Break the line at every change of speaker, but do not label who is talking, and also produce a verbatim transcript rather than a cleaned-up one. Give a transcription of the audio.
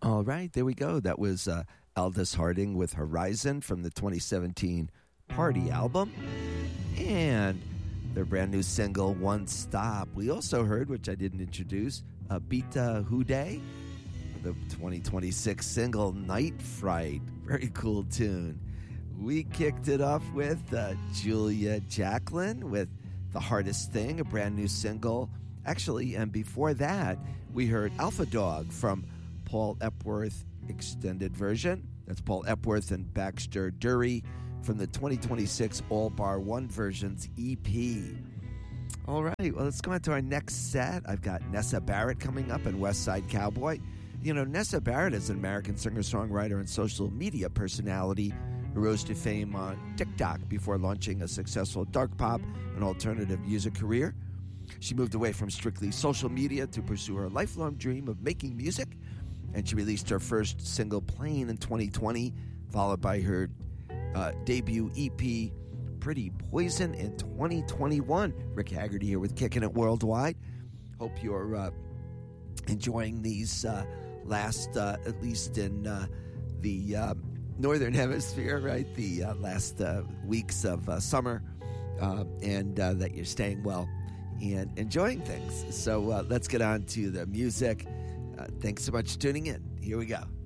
All right, there we go. That was uh, Aldous Harding with Horizon from the twenty seventeen Party album. And their brand new single, One Stop. We also heard, which I didn't introduce, uh, Bita Hude, the twenty twenty-six single, Night Fright. Very cool tune. We kicked it off with uh, Julia Jacklin with The Hardest Thing, a brand new single. Actually, and before that, we heard Alpha Dog from Paul Epworth extended version. That's Paul Epworth and Baxter Dury from the twenty twenty-six All Bar One Versions E P. All right, well, let's go on to our next set. I've got Nessa Barrett coming up and West Side Cowboy. You know, Nessa Barrett is an American singer-songwriter and social media personality who rose to fame on TikTok before launching a successful dark pop and alternative music career. She moved away from strictly social media to pursue her lifelong dream of making music, and she released her first single, Plane, in twenty twenty, followed by her uh, debut E P, Pretty Poison, in twenty twenty-one. Rick Haggerty here with Kicking It Worldwide. Hope you're uh, enjoying these uh, last, uh, at least in uh, the uh, Northern Hemisphere, right? The uh, last uh, weeks of uh, summer, uh, and uh, that you're staying well and enjoying things. So uh, let's get on to the music. Uh, thanks so much for tuning in. Here we go.